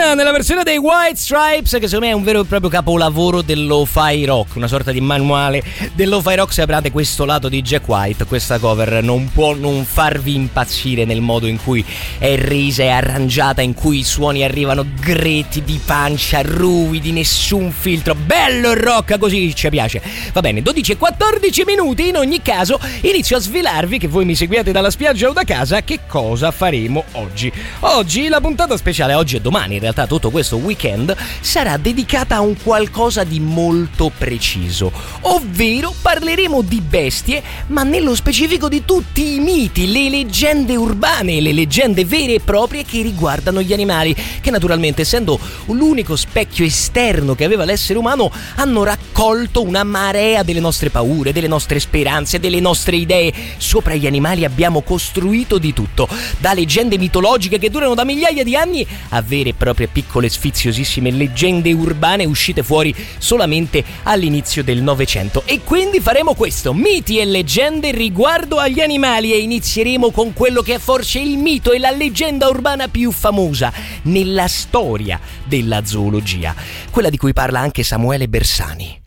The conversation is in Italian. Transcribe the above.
nella versione dei White Stripes, che secondo me è un vero e proprio capolavoro dello-fi rock, una sorta di manuale dello-fi rock. Se aprate questo lato di Jack White, questa cover non può non farvi impazzire nel modo in cui è resa e arrangiata, in cui i suoni arrivano greti di pancia, ruvidi, nessun filtro, bello il rock, così ci piace. Va bene, 12 e 14 minuti. In ogni caso inizio a svelarvi, che voi mi seguiate dalla spiaggia o da casa, che cosa faremo oggi. Oggi la puntata speciale, oggi e domani, in realtà tutto questo weekend, sarà dedicata a un qualcosa di molto preciso, ovvero parleremo di bestie, ma nello specifico di tutti i miti, le leggende urbane, le leggende vere e proprie che riguardano gli animali, che naturalmente, essendo l'unico specchio esterno che aveva l'essere umano, hanno raccolto una marea delle nostre paure, delle nostre speranze, delle nostre idee. Sopra gli animali abbiamo costruito di tutto, da leggende mitologiche che durano da migliaia di anni a vere e proprie piccole sfiziosissime leggende urbane uscite fuori solamente all'inizio del Novecento. E quindi faremo questo, miti e leggende riguardo agli animali, e inizieremo con quello che è forse il mito e la leggenda urbana più famosa nella storia della zoologia, quella di cui parla anche Samuele Bersani.